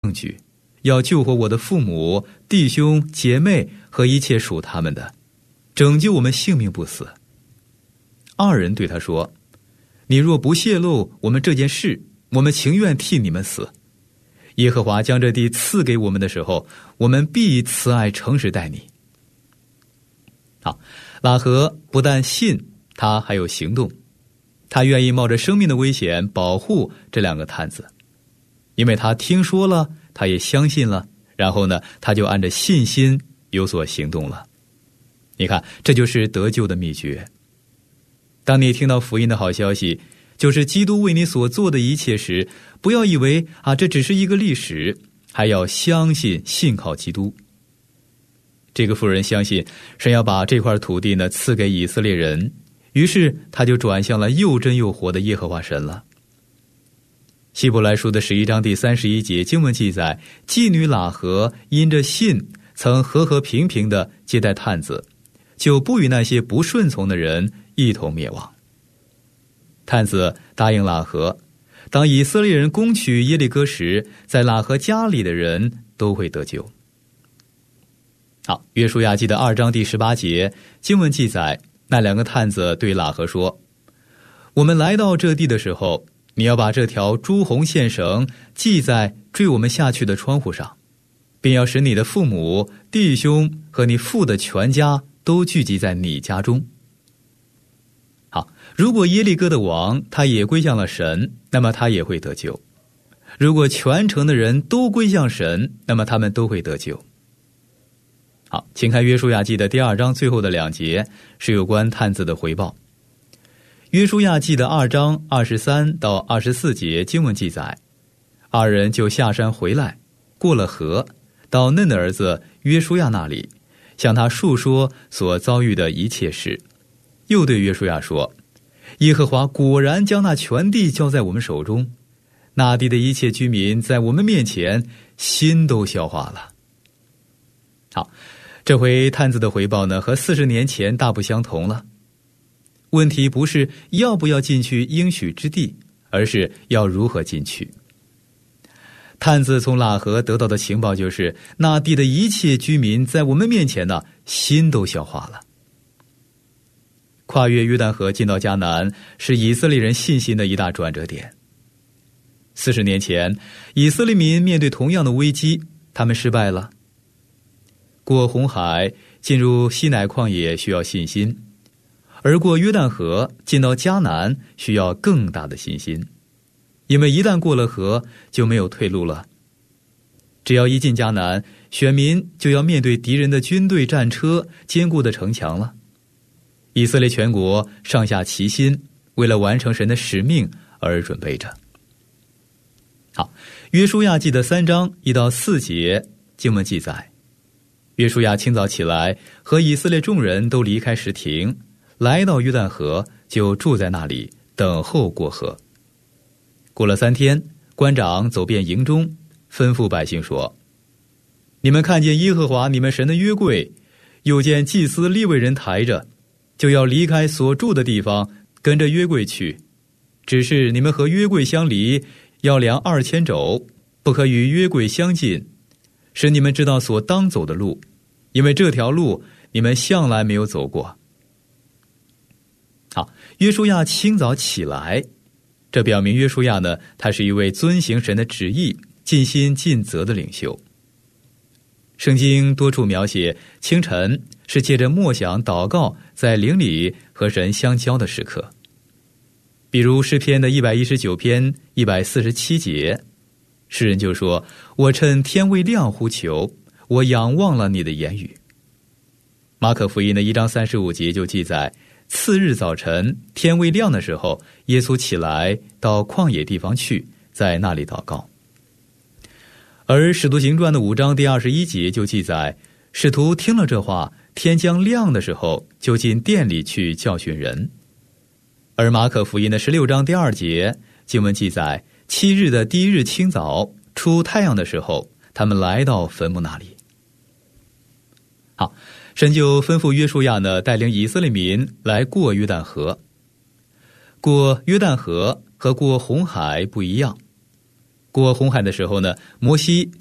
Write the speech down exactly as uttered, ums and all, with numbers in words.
证据，要救活我的父母、弟兄、姐妹和一切属他们的，拯救我们性命不死。二人对他说，你若不泄露我们这件事，我们情愿替你们死。耶和华将这地赐给我们的时候，我们必以慈爱诚实待你。好，喇合不但信，他还有行动，他愿意冒着生命的危险保护这两个探子，因为他听说了，他也相信了，然后呢，他就按着信心有所行动了。你看，这就是得救的秘诀。当你听到福音的好消息，就是基督为你所做的一切时，不要以为啊，这只是一个历史，还要相信信靠基督。这个妇人相信神要把这块土地呢赐给以色列人，于是他就转向了又真又活的耶和华神了。希伯来书的十一章第三十一节经文记载，妓女喇合因着信曾和和平平地接待探子，就不与那些不顺从的人一同灭亡。探子答应喇合，当以色列人攻取耶利哥时，在喇合家里的人都会得救。好，约书亚记的二章第十八节经文记载，那两个探子对喇合说，我们来到这地的时候，你要把这条朱红线绳系在坠我们下去的窗户上，并要使你的父母、弟兄和你父的全家都聚集在你家中。好，如果耶利哥的王他也归向了神，那么他也会得救。如果全城的人都归向神，那么他们都会得救。好，请看约书亚记的第二章最后的两节，是有关探子的回报。约书亚记的二章二十三到二十四节经文记载，二人就下山回来，过了河，到嫩的儿子约书亚那里，向他述说所遭遇的一切事。又对约书亚说，耶和华果然将那全地交在我们手中，那地的一切居民在我们面前心都消化了。好，这回探子的回报呢，和四十年前大不相同了。问题不是要不要进去应许之地，而是要如何进去。探子从喇合得到的情报就是，那地的一切居民在我们面前呢，心都消化了。跨越约旦河进到迦南，是以色列人信心的一大转折点。四十年前，以色列民面对同样的危机，他们失败了。过红海进入西乃旷野需要信心，而过约旦河进到迦南需要更大的信心，因为一旦过了河就没有退路了。只要一进迦南，选民就要面对敌人的军队、战车、坚固的城墙了。以色列全国上下齐心，为了完成神的使命而准备着。好，约书亚记的三章一到四节经文记载，约书亚清早起来，和以色列众人都离开什亭，来到约旦河，就住在那里等候过河。过了三天，官长走遍营中，吩咐百姓说，你们看见耶和华你们神的约柜，又见祭司利未人抬着，就要离开所住的地方，跟着约柜去。只是你们和约柜相离，要量二千肘，不可与约柜相近，使你们知道所当走的路，因为这条路你们向来没有走过。好，约书亚清早起来，这表明约书亚呢，他是一位遵行神的旨意、尽心尽责的领袖。圣经多处描写清晨是借着默想祷告，在灵里和神相交的时刻。比如诗篇的一百一十九篇一百四十七节，诗人就说，我趁天未亮呼求，我仰望了你的言语。马可福音的一章三十五节就记载，次日早晨天未亮的时候，耶稣起来到旷野地方去，在那里祷告。而使徒行传的五章第二十一节就记载，使徒听了这话，天将亮的时候，就进殿里去教训人。而马可福音的十六章第二节经文记载，七日的第一日清早，出太阳的时候，他们来到坟墓那里。好，神就吩咐约书亚呢，带领以色列民来过约旦河。过约旦河和过红海不一样。过红海的时候呢，摩西